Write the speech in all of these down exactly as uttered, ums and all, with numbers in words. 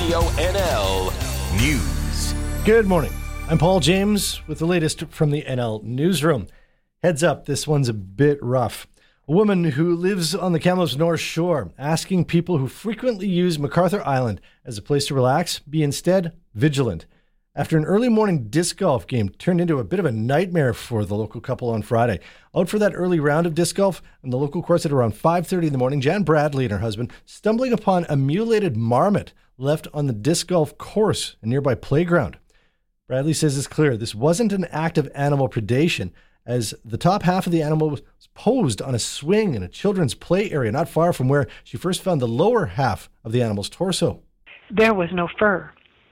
Radio N L News. Good morning. I'm Paul James with the latest from the N L Newsroom. Heads up, this one's a bit rough. A woman who lives on the Kamloops North Shore asking people who frequently use MacArthur Island as a place to relax be instead vigilant. After an early morning disc golf game turned into a bit of a nightmare for the local couple on Friday. Out for that early round of disc golf on the local course at around five thirty in the morning, Jan Bradley and her husband stumbling upon a mutilated marmot left on the disc golf course, a nearby playground. Bradley says it's clear this wasn't an act of animal predation, as the top half of the animal was posed on a swing in a children's play area not far from where she first found the lower half of the animal's torso. There was no fur.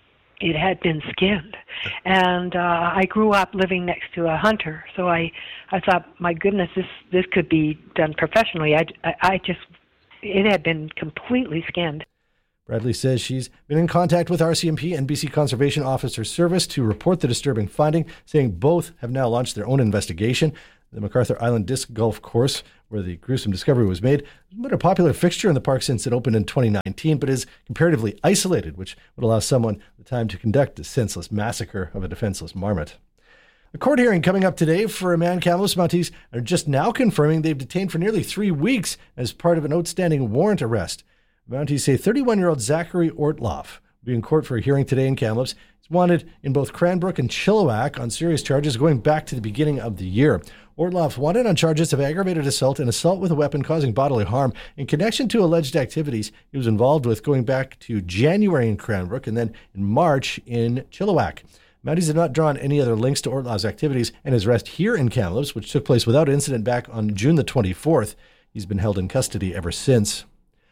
It had been skinned. And uh, I grew up living next to a hunter, so I, I thought, my goodness, this, this could be done professionally. I, I, I just, it had been completely skinned. Bradley says she's been in contact with R C M P and B C Conservation Officer Service to report the disturbing finding, saying both have now launched their own investigation. The MacArthur Island Disc Golf Course, where the gruesome discovery was made, has been a popular fixture in the park since it opened in twenty nineteen, but is comparatively isolated, which would allow someone the time to conduct a senseless massacre of a defenseless marmot. A court hearing coming up today for a man Kamloops Mounties are just now confirming they've detained for nearly three weeks as part of an outstanding warrant arrest. Mounties say thirty-one-year-old Zachary Ortloff will be in court for a hearing today in Kamloops. He's wanted in both Cranbrook and Chilliwack on serious charges going back to the beginning of the year. Ortloff wanted on charges of aggravated assault and assault with a weapon causing bodily harm in connection to alleged activities he was involved with going back to January in Cranbrook and then in March in Chilliwack. Mounties have not drawn any other links to Ortloff's activities and his arrest here in Kamloops, which took place without incident back on June the twenty-fourth. He's been held in custody ever since.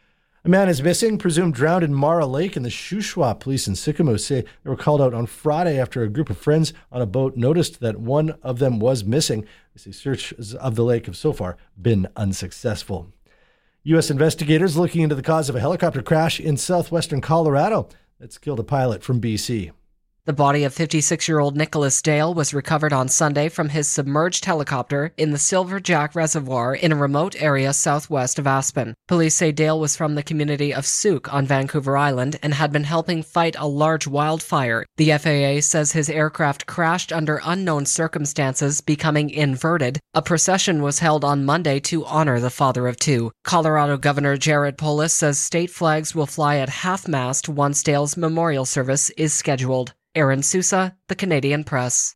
A man is missing, presumed drowned in Mara Lake, and the Shuswap police in Sycamore say they were called out on Friday after a group of friends on a boat noticed that one of them was missing. They say searches of the lake have so far been unsuccessful. U S investigators looking into the cause of a helicopter crash in southwestern Colorado that's killed a pilot from B C. The body of fifty-six-year-old Nicholas Dale was recovered on Sunday from his submerged helicopter in the Silver Jack Reservoir in a remote area southwest of Aspen. Police say Dale was from the community of Souk on Vancouver Island and had been helping fight a large wildfire. The F A A says his aircraft crashed under unknown circumstances, becoming inverted. A procession was held on Monday to honor the father of two. Colorado Governor Jared Polis says state flags will fly at half-mast once Dale's memorial service is scheduled. Aaron Sousa, The Canadian Press.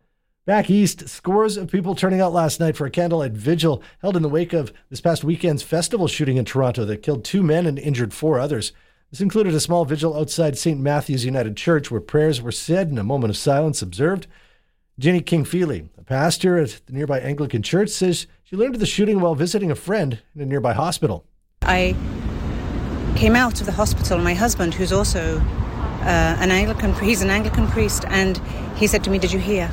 Back east, scores of people turning out last night for a candlelight vigil held in the wake of this past weekend's festival shooting in Toronto that killed two men and injured four others. This included a small vigil outside Saint Matthew's United Church where prayers were said and a moment of silence observed. Jenny King-Feely, a pastor at the nearby Anglican Church, says she learned of the shooting while visiting a friend in a nearby hospital. I came out of the hospital. My husband, who's also Uh, an Anglican, he's an Anglican priest, and he said to me, "Did you hear?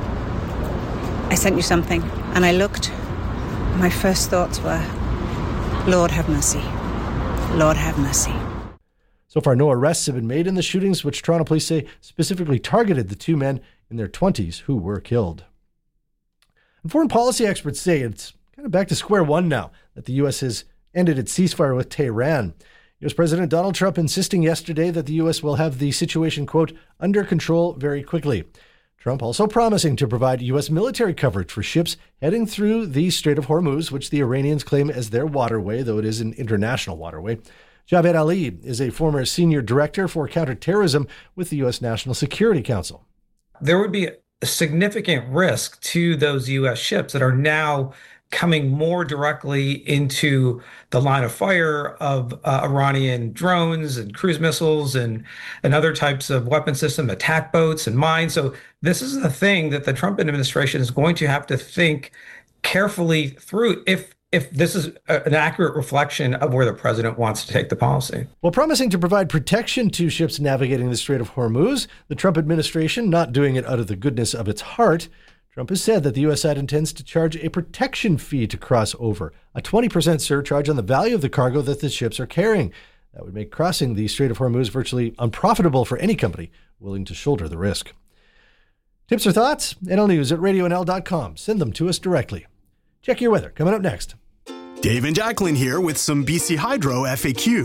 I sent you something." And I looked. My first thoughts were, "Lord have mercy. Lord have mercy." So far, no arrests have been made in the shootings, which Toronto police say specifically targeted the two men in their twenties who were killed. And foreign policy experts say it's kind of back to square one now that the U S has ended its ceasefire with Tehran. U S President Donald Trump insisting yesterday that the U S will have the situation, quote, under control very quickly. Trump also promising to provide U S military coverage for ships heading through the Strait of Hormuz, which the Iranians claim as their waterway, though it is an international waterway. Javed Ali is a former senior director for counterterrorism with the U S National Security Council. There would be a significant risk to those U S ships that are now coming more directly into the line of fire of uh, Iranian drones and cruise missiles and, and other types of weapon system, attack boats and mines. So this is the thing that the Trump administration is going to have to think carefully through if if this is a, an accurate reflection of where the president wants to take the policy. While promising to provide protection to ships navigating the Strait of Hormuz, the Trump administration not doing it out of the goodness of its heart. Trump has said that the U S side intends to charge a protection fee to cross over, a twenty percent surcharge on the value of the cargo that the ships are carrying. That would make crossing the Strait of Hormuz virtually unprofitable for any company willing to shoulder the risk. Tips or thoughts? N L News at radio N L dot com. Send them to us directly. Check your weather coming up next. Dave and Jacqueline here with some B C Hydro F A Qs.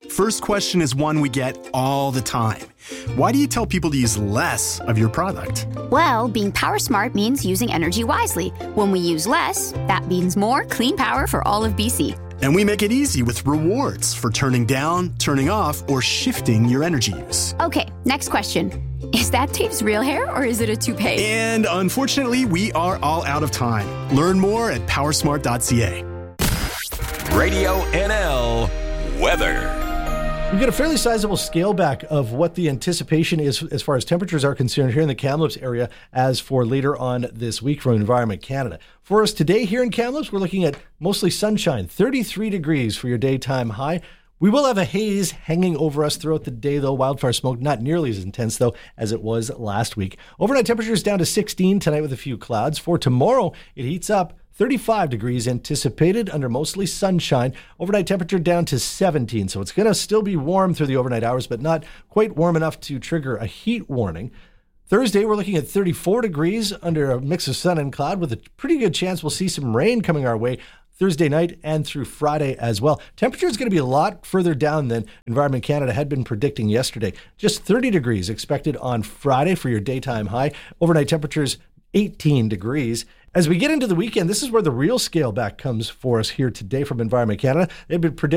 First question is one we get all the time. Why do you tell people to use less of your product? Well, being power smart means using energy wisely. When we use less, that means more clean power for all of B C. And we make it easy with rewards for turning down, turning off, or shifting your energy use. Okay, next question. Is that Dave's real hair or is it a toupee? And unfortunately, we are all out of time. Learn more at powersmart dot c a. Radio N L weather. We get a fairly sizable scale back of what the anticipation is as far as temperatures are concerned here in the Kamloops area as for later on this week from Environment Canada. For us today here in Kamloops, we're looking at mostly sunshine, thirty-three degrees for your daytime high. We will have a haze hanging over us throughout the day, though. Wildfire smoke not nearly as intense, though, as it was last week. Overnight temperatures down to sixteen tonight with a few clouds. For tomorrow, it heats up. thirty-five degrees anticipated under mostly sunshine. Overnight temperature down to seventeen, so it's going to still be warm through the overnight hours, but not quite warm enough to trigger a heat warning. Thursday, we're looking at thirty-four degrees under a mix of sun and cloud with a pretty good chance we'll see some rain coming our way Thursday night and through Friday as well. Temperature is going to be a lot further down than Environment Canada had been predicting yesterday. Just thirty degrees expected on Friday for your daytime high. Overnight temperatures eighteen degrees. As we get into the weekend, this is where the real scale back comes for us here today from Environment Canada. They've been predicting